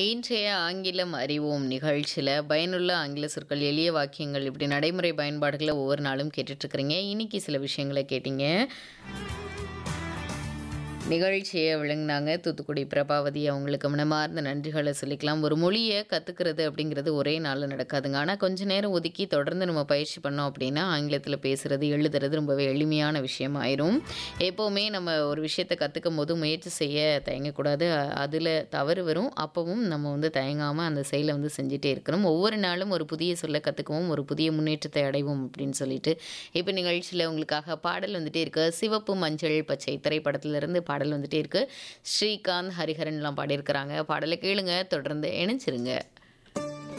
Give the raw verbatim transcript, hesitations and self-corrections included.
இன்றைய ஆங்கிலம் அறிவோம் நிகழ்ச்சியில் பயனுள்ள ஆங்கில சொற்கள், எளிய வாக்கியங்கள், இப்படி நடைமுறை பயன்பாடுகளை ஒவ்வொரு நாளும் கேட்டுட்ருக்குறீங்க. இன்னைக்கு சில விஷயங்களை கேட்டீங்க. நிகழ்ச்சியை விளங்குனாங்க தூத்துக்குடி பிரபாவதி. அவங்களுக்கு மனமார்ந்த நன்றிகளை சொல்லிக்கலாம். ஒரு மொழியை கற்றுக்கிறது அப்படிங்கிறது ஒரே நாளில் நடக்காதுங்க. ஆனால் கொஞ்ச நேரம் ஒதுக்கி தொடர்ந்து நம்ம பயிற்சி பண்ணோம் அப்படின்னா ஆங்கிலத்தில் பேசுகிறது, எழுதுறது ரொம்பவே எளிமையான விஷயம் ஆயிரும். எப்போவுமே நம்ம ஒரு விஷயத்தை கற்றுக்கும் போது முயற்சி செய்ய தயங்கக்கூடாது. அதில் தவறு வரும், அப்பவும் நம்ம வந்து தயங்காமல் அந்த செயலை வந்து செஞ்சுட்டே இருக்கணும். ஒவ்வொரு நாளும் ஒரு புதிய சொல்ல கற்றுக்குவோம், ஒரு புதிய முன்னேற்றத்தை அடைவோம் அப்படின்னு சொல்லிட்டு இப்போ நிகழ்ச்சியில் உங்களுக்காக பாடல் வந்துட்டே இருக்கு. சிவப்பு மஞ்சள் பச்சை திரைப்படத்திலிருந்து பாடல் வந்துட்டே இருக்கு. ஸ்ரீகாந்த், ஹரிஹரன்லாம் பாடியிருக்கிறாங்க. பாடலை கேளுங்க, தொடர்ந்து இணைஞ்சிருங்க.